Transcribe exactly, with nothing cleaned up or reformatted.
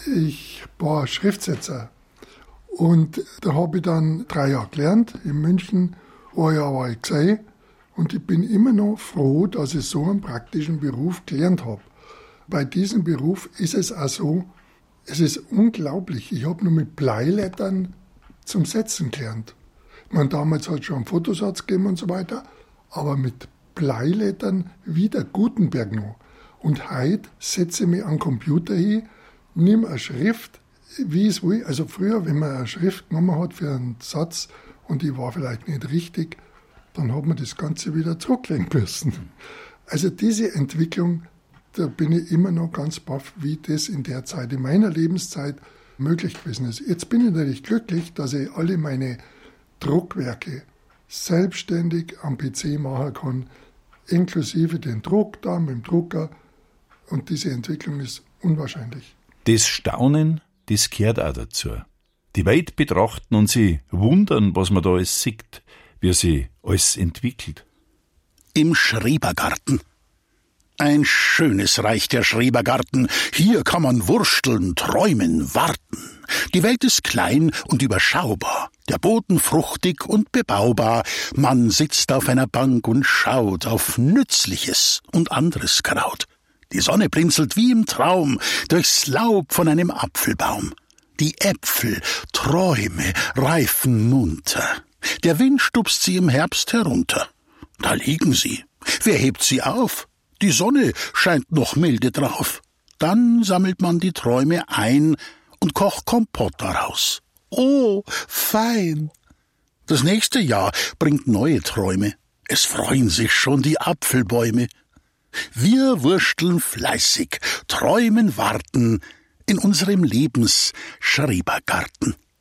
Ich war Schriftsetzer und da habe ich dann drei Jahre gelernt. In München ein Jahr war ich gesehen und ich bin immer noch froh, dass ich so einen praktischen Beruf gelernt habe. Bei diesem Beruf ist es auch so, es ist unglaublich. Ich habe nur mit Bleilettern zum Setzen gelernt. Ich meine, damals hat es schon einen Fotosatz gegeben und so weiter, aber mit Bleilettern wie der Gutenberg noch. Und heute setze ich mich an den Computer hin, nimm eine Schrift, wie es will. Also früher, wenn man eine Schrift genommen hat für einen Satz und die war vielleicht nicht richtig, dann hat man das Ganze wieder zurücklegen müssen. Also diese Entwicklung, da bin ich immer noch ganz baff, wie das in der Zeit, in meiner Lebenszeit möglich gewesen ist. Jetzt bin ich natürlich glücklich, dass ich alle meine Druckwerke selbstständig am P C machen kann, inklusive den Druck da mit dem Drucker. Und diese Entwicklung ist unwahrscheinlich. Das Staunen, das gehört auch dazu. Die Welt betrachten und sie wundern, was man da alles sieht, wie sie alles entwickelt. Im Schrebergarten. Ein schönes Reich, der Schrebergarten. Hier kann man wursteln, träumen, warten. Die Welt ist klein und überschaubar, der Boden fruchtig und bebaubar. Man sitzt auf einer Bank und schaut auf Nützliches und anderes Kraut. Die Sonne blinzelt wie im Traum durchs Laub von einem Apfelbaum. Die Äpfel, Träume, reifen munter. Der Wind stupst sie im Herbst herunter. Da liegen sie. Wer hebt sie auf? Die Sonne scheint noch milde drauf. Dann sammelt man die Träume ein und kocht Kompott daraus. Oh, fein! Das nächste Jahr bringt neue Träume. Es freuen sich schon die Apfelbäume. Wir wursteln fleißig, träumen, warten in unserem Lebensschrebergarten.